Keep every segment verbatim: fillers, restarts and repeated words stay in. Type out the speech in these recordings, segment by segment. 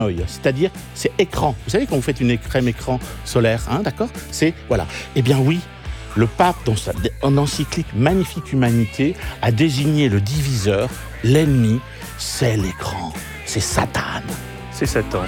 œil, c'est-à-dire c'est écran. Vous savez quand vous faites une crème écran solaire, hein, d'accord ? C'est voilà. Eh bien oui, le pape dans sa en encyclique Magnifique Humanité a désigné le diviseur, l'ennemi, c'est l'écran, c'est Satan. C'est Satan.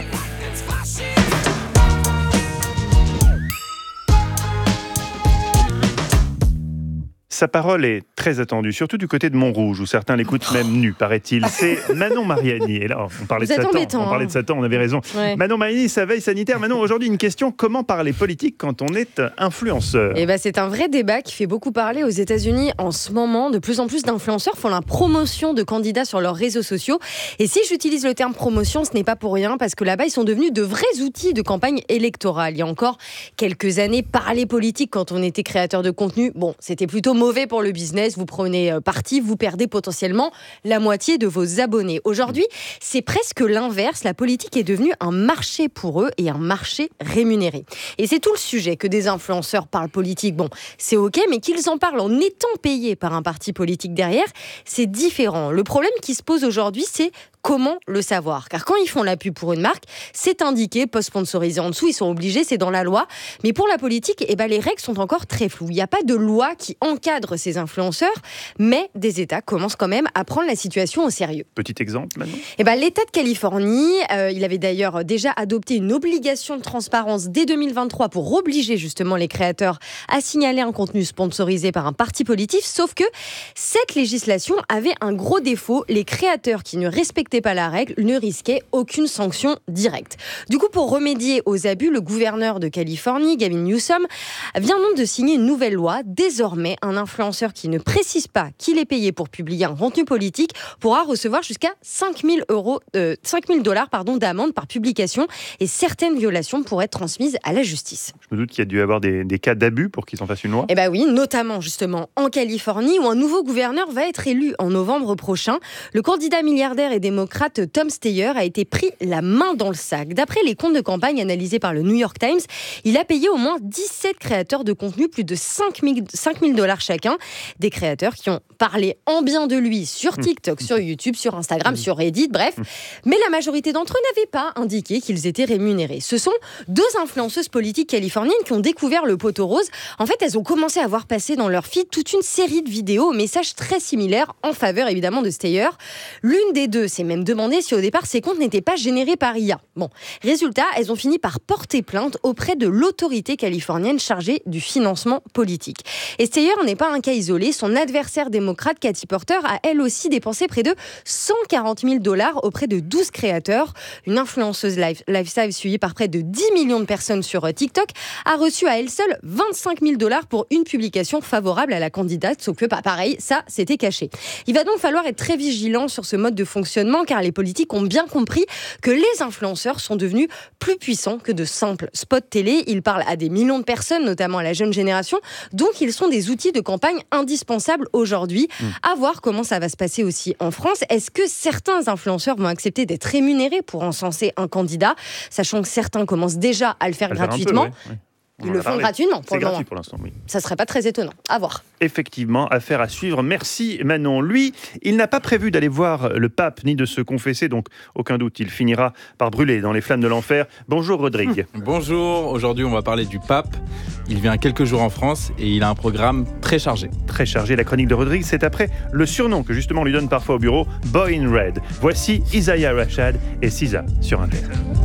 Sa parole est très attendue, surtout du côté de Montrouge, où certains l'écoutent même nu, paraît-il. C'est Manon Mariani. Et là, on parlait, de Satan, on parlait de Satan, on avait raison. Ouais. Manon Mariani, sa veille sanitaire. Manon, aujourd'hui, une question, comment parler politique quand on est influenceur ? Eh ben, c'est un vrai débat qui fait beaucoup parler aux États-Unis en ce moment. De plus en plus d'influenceurs font la promotion de candidats sur leurs réseaux sociaux. Et si j'utilise le terme promotion, ce n'est pas pour rien, parce que là-bas, ils sont devenus de vrais outils de campagne électorale. Il y a encore quelques années, parler politique quand on était créateur de contenu, bon, c'était plutôt mauvais pour le business, vous prenez parti, vous perdez potentiellement la moitié de vos abonnés. Aujourd'hui, c'est presque l'inverse. La politique est devenue un marché pour eux et un marché rémunéré. Et c'est tout le sujet que des influenceurs parlent politique. Bon, c'est ok, mais qu'ils en parlent en étant payés par un parti politique derrière, c'est différent. Le problème qui se pose aujourd'hui, c'est comment le savoir ? Car quand ils font la pub pour une marque, c'est indiqué, post-sponsorisé en dessous, ils sont obligés, c'est dans la loi. Mais pour la politique, eh ben, les règles sont encore très floues. Il n'y a pas de loi qui encadre ces influenceurs, mais des États commencent quand même à prendre la situation au sérieux. Petit exemple maintenant ? Eh ben, l'État de Californie, euh, il avait d'ailleurs déjà adopté une obligation de transparence dès deux mille vingt-trois pour obliger justement les créateurs à signaler un contenu sponsorisé par un parti politique, sauf que cette législation avait un gros défaut, les créateurs qui ne respectaient pas la règle ne risquaient aucune sanction directe. Du coup, pour remédier aux abus, le gouverneur de Californie, Gavin Newsom, vient donc de signer une nouvelle loi. Désormais, un influenceur qui ne précise pas qu'il est payé pour publier un contenu politique pourra recevoir jusqu'à cinq mille euros, euh, cinq mille dollars pardon, d'amende par publication, et certaines violations pourraient être transmises à la justice. Je me doute qu'il y a dû avoir des, des cas d'abus pour qu'ils en fassent une loi. Eh bien oui, notamment justement en Californie, où un nouveau gouverneur va être élu en novembre prochain. Le candidat milliardaire et démocrate Tom Steyer a été pris la main dans le sac. D'après les comptes de campagne analysés par le New York Times, il a payé au moins dix-sept créateurs de contenu plus de cinq mille dollars chacun. Des créateurs qui ont parlé en bien de lui sur TikTok, sur YouTube, sur Instagram, sur Reddit, bref. Mais la majorité d'entre eux n'avaient pas indiqué qu'ils étaient rémunérés. Ce sont deux influenceuses politiques californiennes qui ont découvert le poteau rose. En fait, elles ont commencé à voir passer dans leur feed toute une série de vidéos aux messages très similaires en faveur évidemment de Steyer. L'une des deux s'est même demandé si au départ ces comptes n'étaient pas générés par I A. Bon, résultat, elles ont fini par porter plainte auprès de l'autorité californienne chargée du financement politique. Et Steyer n'est pas un cas isolé. Son adversaire démocrate, Katie Porter, a elle aussi dépensé près de cent quarante mille dollars auprès de douze créateurs. Une influenceuse live, lifestyle suivie par près de dix millions de personnes sur TikTok a reçu à elle seule vingt-cinq mille dollars pour une publication favorable à la candidate. Sauf que, pas pareil, ça, c'était caché. Il va donc falloir être très vigilant sur ce mode de fonctionnement, car les politiques ont bien compris que les influenceurs sont devenus plus puissants que de simples spots télé. Ils parlent à des millions de personnes, notamment à la jeune génération, donc ils sont des outils de campagne indispensables aujourd'hui. Mmh. À voir comment ça va se passer aussi en France. Est-ce que certains influenceurs vont accepter d'être rémunérés pour encenser un candidat, sachant que certains commencent déjà à le faire à gratuitement, peu, ouais, ouais. Ils le font parler. gratuitement pour C'est le gratuit moment. pour l'instant, oui. Ça serait pas très étonnant. À voir. Effectivement, affaire à suivre. Merci Manon. Lui, il n'a pas prévu d'aller voir le pape ni de se confesser, donc aucun doute, il finira par brûler dans les flammes de l'enfer. Bonjour Rodrigue. Bonjour, aujourd'hui on va parler du pape. Il vient quelques jours en France et il a un programme très chargé. Très chargé, la chronique de Rodrigue, c'est après le surnom que justement on lui donne parfois au bureau, Boy in Red. Voici Isaiah Rashad et Sisa sur Inter.